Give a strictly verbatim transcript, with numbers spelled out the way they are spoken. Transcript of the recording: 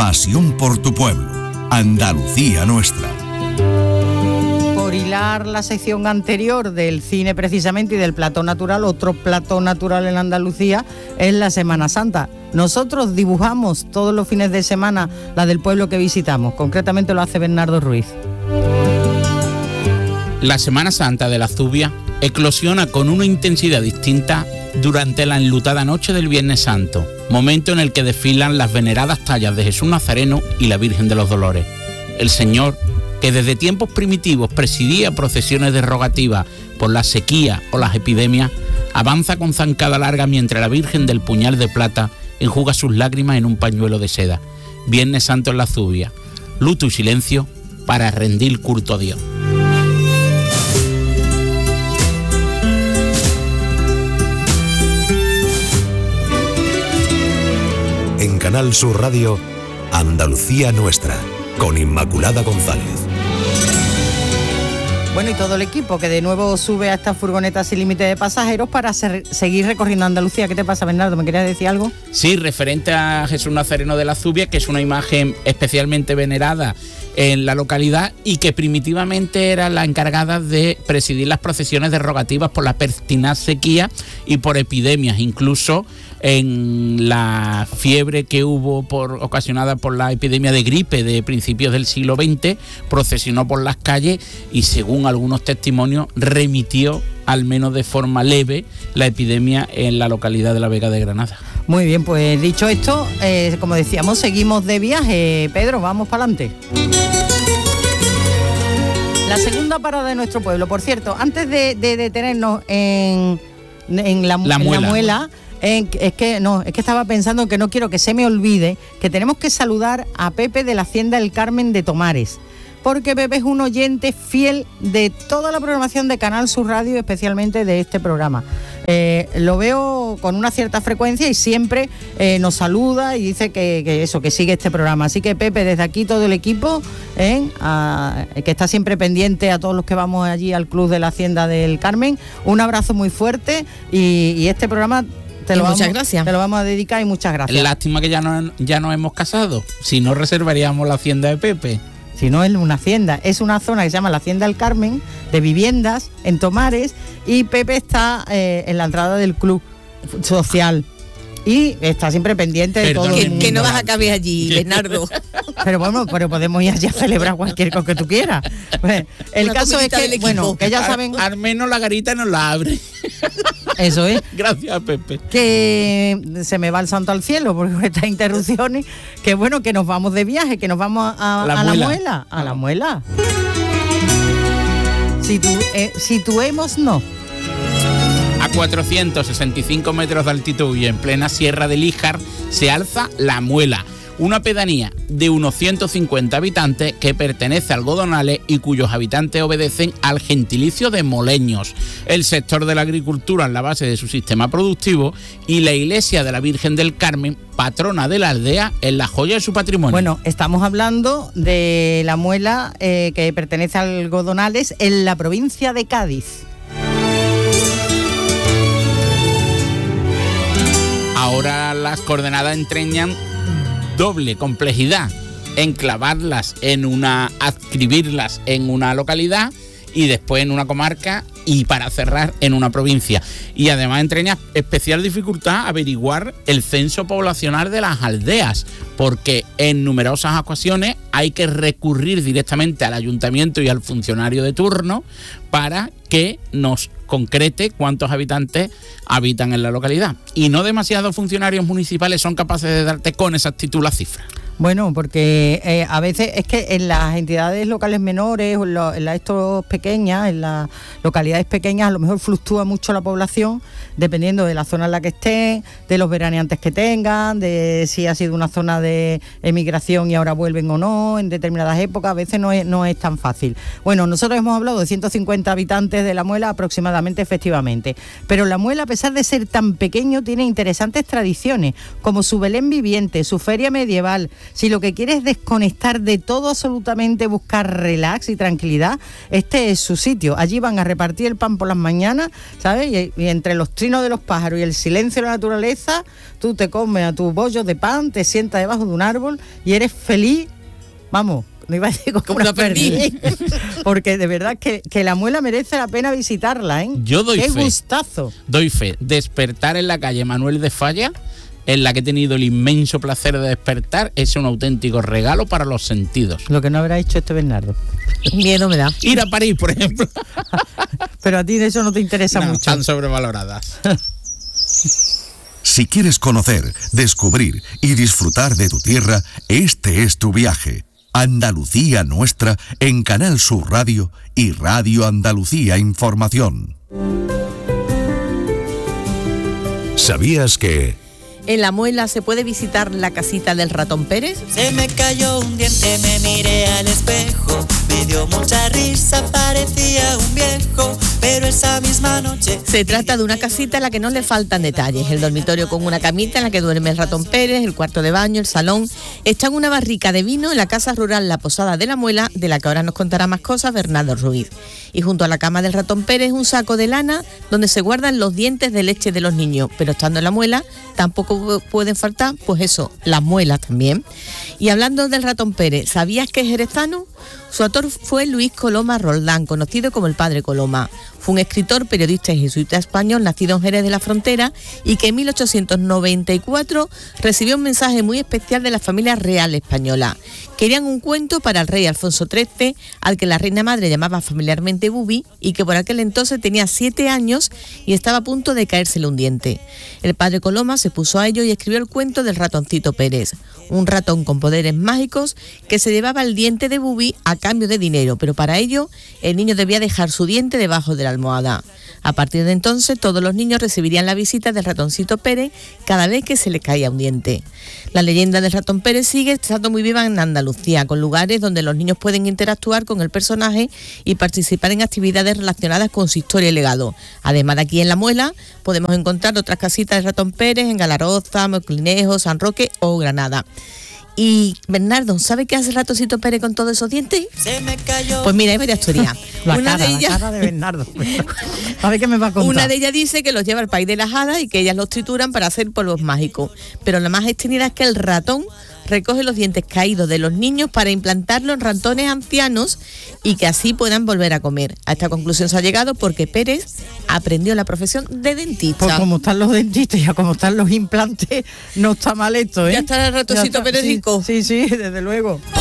pasión por tu pueblo. Andalucía Nuestra. Por hilar la sección anterior del cine precisamente y del plató natural, otro plató natural en Andalucía es la Semana Santa. Nosotros dibujamos todos los fines de semana la del pueblo que visitamos, concretamente lo hace Bernardo Ruiz. La Semana Santa de la Zubia eclosiona con una intensidad distinta durante la enlutada noche del Viernes Santo, momento en el que desfilan las veneradas tallas de Jesús Nazareno y la Virgen de los Dolores. El Señor, que desde tiempos primitivos presidía procesiones derogativas por la sequía o las epidemias, avanza con zancada larga mientras la Virgen del Puñal de Plata enjuga sus lágrimas en un pañuelo de seda. Viernes Santo en la Zubia, luto y silencio para rendir culto a Dios. En Canal Sur Radio, Andalucía Nuestra, con Inmaculada González. Bueno, y todo el equipo que de nuevo sube a estas furgonetas sin límite de pasajeros para ser, seguir recorriendo Andalucía. ¿Qué te pasa, Bernardo? ¿Me querías decir algo? Sí, referente a Jesús Nazareno de la Zubia, que es una imagen especialmente venerada en la localidad y que primitivamente era la encargada de presidir las procesiones derogativas por la pertinaz sequía y por epidemias, incluso en la fiebre que hubo por, ocasionada por la epidemia de gripe de principios del siglo veinte, procesionó por las calles y, según algunos testimonios, remitió, al menos de forma leve, la epidemia en la localidad de La Vega de Granada. Muy bien, pues dicho esto, eh, como decíamos, seguimos de viaje. Pedro, vamos para adelante. La segunda parada de nuestro pueblo. Por cierto, antes de, de detenernos en, en, la, la en muela, la muela en, es que no, es que estaba pensando que no quiero que se me olvide que tenemos que saludar a Pepe de la Hacienda del Carmen de Tomares, porque Pepe es un oyente fiel de toda la programación de Canal Sur Radio, especialmente de este programa. Eh, lo veo con una cierta frecuencia y siempre eh, nos saluda y dice que, que eso, que sigue este programa. Así que, Pepe, desde aquí todo el equipo, eh, a, que está siempre pendiente a todos los que vamos allí al Club de la Hacienda del Carmen, un abrazo muy fuerte y, y este programa te lo, muchas vamos, gracias. te lo vamos a dedicar y muchas gracias. Lástima que ya no, ya nos hemos casado, si no reservaríamos la hacienda de Pepe. Si no es una hacienda, es una zona que se llama la Hacienda del Carmen, de viviendas en Tomares, y Pepe está eh, en la entrada del club social y está siempre pendiente de Perdón, todo Que, el mundo. que no vas a caber allí, Bernardo. Pero bueno, pero podemos ir allí a celebrar cualquier cosa que tú quieras. Pues, el Una caso es comidita del que, equipo. bueno, que ya saben, Al, al menos la garita nos la abre. eso es, Gracias, Pepe. que se me va el santo al cielo porque con estas interrupciones, que bueno, que nos vamos de viaje, que nos vamos a, a, La a la muela. muela, a la muela. Situ, eh, situemos no. A cuatrocientos sesenta y cinco metros de altitud y en plena Sierra de Líjar se alza La Muela, una pedanía de unos ciento cincuenta habitantes que pertenece a Algodonales y cuyos habitantes obedecen al gentilicio de moleños. El sector de la agricultura es la base de su sistema productivo y la iglesia de la Virgen del Carmen, patrona de la aldea, es la joya de su patrimonio. Bueno, estamos hablando de La Muela, eh, que pertenece a Algodonales, en la provincia de Cádiz. Ahora las coordenadas entrañan doble complejidad: enclavarlas en una, adscribirlas en una localidad y después en una comarca y para cerrar en una provincia. Y además entraña especial dificultad averiguar el censo poblacional de las aldeas, porque en numerosas ocasiones hay que recurrir directamente al ayuntamiento y al funcionario de turno para que nos concrete cuántos habitantes habitan en la localidad. Y no demasiados funcionarios municipales son capaces de darte con exactitud la cifra. Bueno, porque eh, a veces es que en las entidades locales menores, o en, lo, en las estos pequeñas, en las localidades pequeñas, a lo mejor fluctúa mucho la población, dependiendo de la zona en la que estén, de los veraneantes que tengan, de si ha sido una zona de emigración y ahora vuelven o no, en determinadas épocas, a veces no es, no es tan fácil. Bueno, nosotros hemos hablado de ciento cincuenta habitantes de La Muela aproximadamente, efectivamente, pero La Muela, a pesar de ser tan pequeño, tiene interesantes tradiciones, como su Belén viviente, su feria medieval, Si lo que quieres es desconectar de todo absolutamente, buscar relax y tranquilidad, este es su sitio. Allí van a repartir el pan por las mañanas, ¿sabes? Y, y entre los trinos de los pájaros y el silencio de la naturaleza, tú te comes a tus bollos de pan, te sientas debajo de un árbol y eres feliz, vamos. No iba a decir como una perdiz, porque de verdad que, que la Muela merece la pena visitarla, ¿eh? Yo doy ¡Qué fe. gustazo! Doy fe. Despertar en la calle Manuel de Falla, en la que he tenido el inmenso placer de despertar, es un auténtico regalo para los sentidos. Lo que no habrá hecho este Bernardo. Miedo me da. Ir a París, por ejemplo. Pero a ti de eso no te interesa No, mucho. están sobrevaloradas. Si quieres conocer, descubrir y disfrutar de tu tierra, este es tu viaje. Andalucía Nuestra en Canal Sur Radio y Radio Andalucía Información. ¿Sabías que...? En La Muela se puede visitar la casita del ratón Pérez. Se me cayó un diente, me miré al espejo, me dio mucha risa, parecía un viejo, pero esa misma noche... Se trata de una casita a la que no le faltan detalles. El dormitorio con una camita en la que duerme el ratón Pérez, el cuarto de baño, el salón. Está en una barrica de vino en la casa rural La Posada de la Muela, de la que ahora nos contará más cosas Bernardo Ruiz. Y junto a la cama del ratón Pérez un saco de lana donde se guardan los dientes de leche de los niños. Pero estando en La Muela tampoco pueden faltar, pues eso, las muelas también. Y hablando del ratón Pérez, ¿sabías que es jerezano? Su autor fue Luis Coloma Roldán, conocido como el Padre Coloma. Fue un escritor, periodista y jesuita español nacido en Jerez de la Frontera y que en mil ochocientos noventa y cuatro recibió un mensaje muy especial de la familia real española. Querían un cuento para el rey Alfonso trece, al que la reina madre llamaba familiarmente Bubi y que por aquel entonces tenía siete años y estaba a punto de caérsele un diente. El Padre Coloma se puso a ello y escribió el cuento del ratoncito Pérez, un ratón con poderes mágicos que se llevaba el diente de Bubi a cambio de dinero, pero para ello el niño debía dejar su diente debajo de la almohada. A partir de entonces todos los niños recibirían la visita del ratoncito Pérez cada vez que se le caía un diente. La leyenda del ratón Pérez sigue estando muy viva en Andalucía, con lugares donde los niños pueden interactuar con el personaje y participar en actividades relacionadas con su historia y legado. Además de aquí en La Muela podemos encontrar otras casitas de ratón Pérez en Galaroza, Moclinejo, San Roque o Granada. Y Bernardo, ¿sabe qué hace el ratoncito Pérez con todos esos dientes? Se me cayó. Pues mira, hay varias teorías. La Una cara, de ellas, la cara de Bernardo. A ver qué me va a contar. Una de ellas dice que los lleva al país de las hadas y que ellas los trituran para hacer polvos mágicos. Pero la más extendida es que el ratón recoge los dientes caídos de los niños para implantarlos en ratones ancianos y que así puedan volver a comer. A esta conclusión se ha llegado porque Pérez aprendió la profesión de dentista. Pues como están los dentistas y como están los implantes, no está mal esto, ¿eh? Ya está el ratoncito Ya está, Pérez sí, rico. Sí, sí, desde luego.